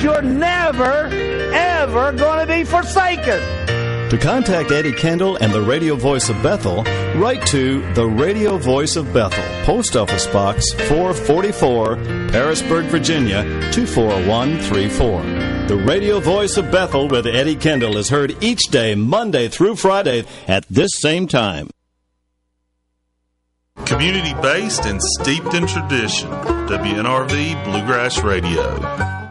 you're never, ever going to be forsaken. To contact Eddie Kendall and the Radio Voice of Bethel, write to the Radio Voice of Bethel, Post Office Box 444, Parisburg, Virginia 24134. The Radio Voice of Bethel with Eddie Kendall is heard each day, Monday through Friday at this same time. Community-based and steeped in tradition, WNRV Bluegrass Radio.